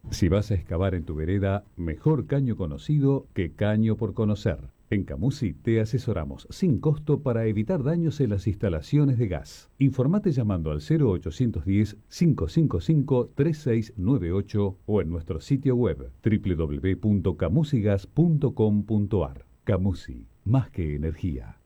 Si vas a excavar en tu vereda, mejor caño conocido que caño por conocer. En Camusi te asesoramos sin costo para evitar daños en las instalaciones de gas. Informate llamando al 0810-555-3698 o en nuestro sitio web www.camusigas.com.ar. Camusi, más que energía.